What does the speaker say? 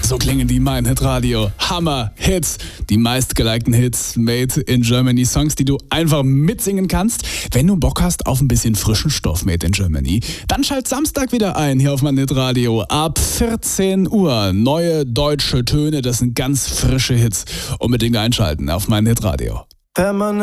So klingen die Mein Hit Radio. Hammer-Hits. Die meistgelikten Hits made in Germany. Songs, die du einfach mitsingen kannst. Wenn du Bock hast auf ein bisschen frischen Stoff made in Germany, dann schalt Samstag wieder ein hier auf Mein Hit Radio. Ab 14 Uhr. Neue deutsche Töne, das sind ganz frische Hits. Unbedingt einschalten auf Mein Hit Radio.